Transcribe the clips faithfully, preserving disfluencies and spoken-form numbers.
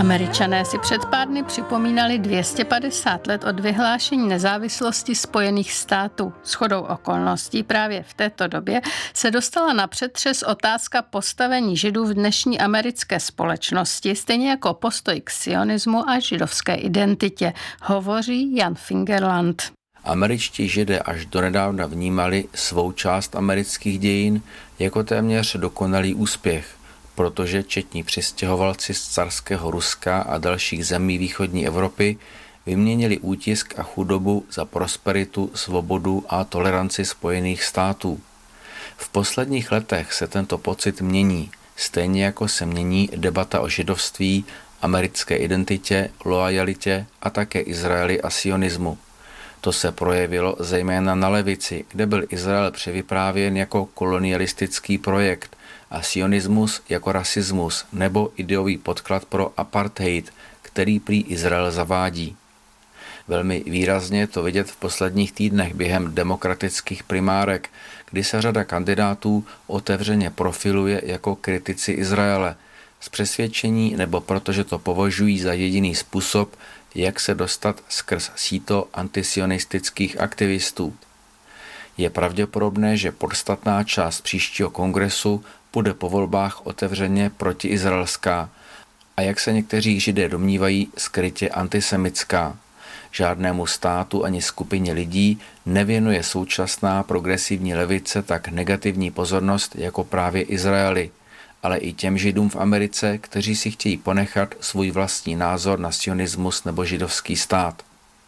Američané si před pár dny připomínali dvě stě padesát let od vyhlášení nezávislosti Spojených států. Shodou okolností právě v této době se dostala na přetřes otázka postavení Židů v dnešní americké společnosti, stejně jako postoj k sionismu a židovské identitě, hovoří Jan Fingerland. Američtí Židé až donedávna vnímali svou část amerických dějin jako téměř dokonalý úspěch, protože četní přistěhovalci z carského Ruska a dalších zemí východní Evropy vyměnili útisk a chudobu za prosperitu, svobodu a toleranci Spojených států. V posledních letech se tento pocit mění, stejně jako se mění debata o židovství, americké identitě, loajalitě a také Izraeli a sionismu. To se projevilo zejména na levici, kde byl Izrael převyprávěn jako kolonialistický projekt a sionismus jako rasismus nebo ideový podklad pro apartheid, který prý Izrael zavádí. Velmi výrazně to vidět v posledních týdnech během demokratických primárek, kdy se řada kandidátů otevřeně profiluje jako kritici Izraele, z přesvědčení nebo protože to považují za jediný způsob, jak se dostat skrz síto antisionistických aktivistů. Je pravděpodobné, že podstatná část příštího kongresu bude po volbách otevřeně protiizraelská a jak se někteří Židé domnívají, skrytě antisemitská. Žádnému státu ani skupině lidí nevěnuje současná progresivní levice tak negativní pozornost jako právě Izraeli, ale i těm Židům v Americe, kteří si chtějí ponechat svůj vlastní názor na sionismus nebo židovský stát.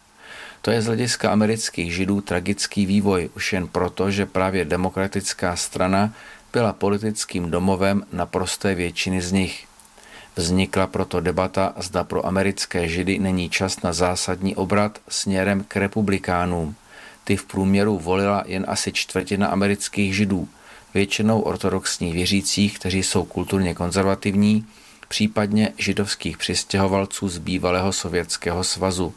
To je z hlediska amerických Židů tragický vývoj už jen proto, že právě demokratická strana byla politickým domovem naprosté většiny z nich. Vznikla proto debata, zda pro americké Židy není čas na zásadní obrat směrem k republikánům. Ty v průměru volila jen asi čtvrtina amerických Židů, většinou ortodoxních věřících, kteří jsou kulturně konzervativní, případně židovských přistěhovalců z bývalého Sovětského svazu.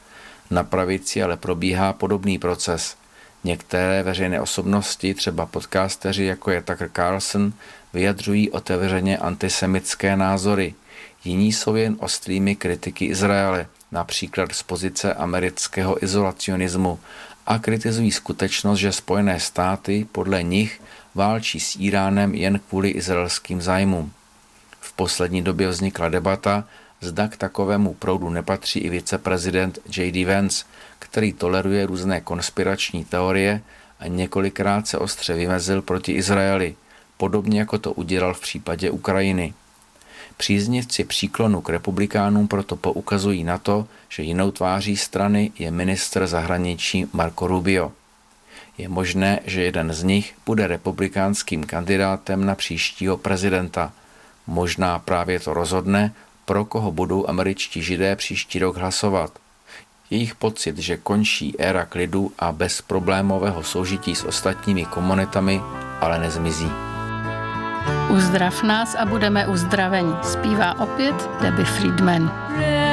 Na pravici ale probíhá podobný proces. Některé veřejné osobnosti, třeba podcasteři jako je Tucker Carlson, vyjadřují otevřeně antisemitské názory. Jiní jsou jen ostrými kritiky Izraele, například z pozice amerického izolacionismu, a kritizují skutečnost, že Spojené státy podle nich válčí s Íránem jen kvůli izraelským zájmům. V poslední době vznikla debata, zda k takovému proudu nepatří i viceprezident J D Vance, který toleruje různé konspirační teorie a několikrát se ostře vymezil proti Izraeli, podobně jako to udělal v případě Ukrajiny. Příznivci příklonu k republikánům proto poukazují na to, že jinou tváří strany je ministr zahraničí Marco Rubio. Je možné, že jeden z nich bude republikánským kandidátem na příštího prezidenta. Možná právě to rozhodne, pro koho budou američtí Židé příští rok hlasovat. Jejich pocit, že končí éra klidu a bezproblémového soužití s ostatními komunitami, ale nezmizí. Uzdrav nás a budeme uzdraveni, zpívá opět Debbie Friedman.